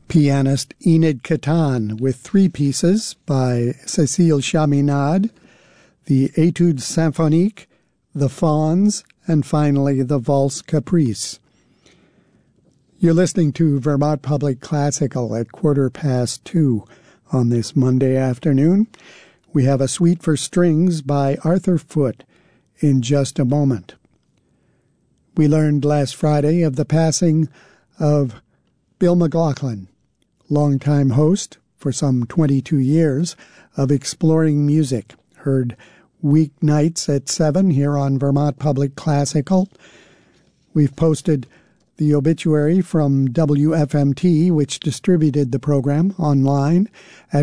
pianist Enid Catan with three pieces by Cécile Chaminade, the Études Symphoniques, the Fauns, and finally the Valse Caprice. You're listening to Vermont Public Classical at 2:15 on this Monday afternoon. We have a suite for strings by Arthur Foote in just a moment. We learned last Friday of the passing of Bill McLaughlin, longtime host for some 22 years of Exploring Music, heard weeknights at 7 here on Vermont Public Classical. We've posted the obituary from WFMT, which distributed the program online at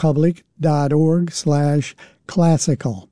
vermontpublic.org/classical.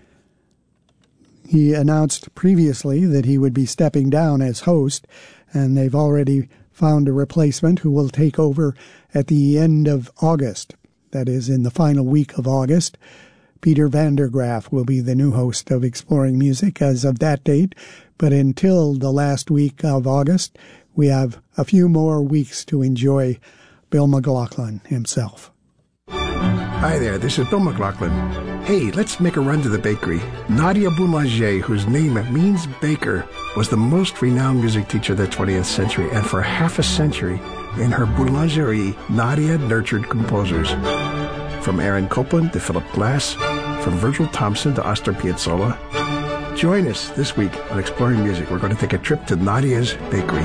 He announced previously that he would be stepping down as host, and they've already found a replacement who will take over at the end of August. That is, in the final week of August. Peter Vandergraaf will be the new host of Exploring Music as of that date, but until the last week of August, we have a few more weeks to enjoy Bill McLaughlin himself. Hi there, this is Bill McLaughlin. Hey, let's make a run to the bakery. Nadia Boulanger, whose name means baker, was the most renowned music teacher of the 20th century, and for half a century, in her boulangerie, Nadia nurtured composers. From Aaron Copland to Philip Glass, from Virgil Thompson to Astor Piazzolla. Join us this week on Exploring Music. We're going to take a trip to Nadia's bakery.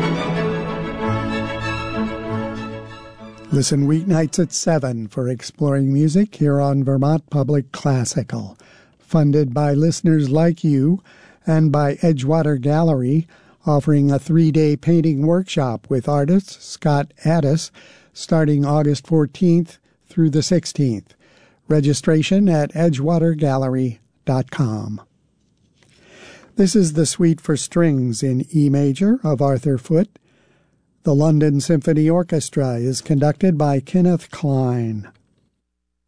Listen weeknights at 7 for Exploring Music here on Vermont Public Classical, funded by listeners like you and by Edgewater Gallery, offering a 3-day painting workshop with artist Scott Addis starting August 14th through the 16th. Registration at edgewatergallery.com. This is the suite for strings in E major of Arthur Foote. The London Symphony Orchestra is conducted by Kenneth Klein.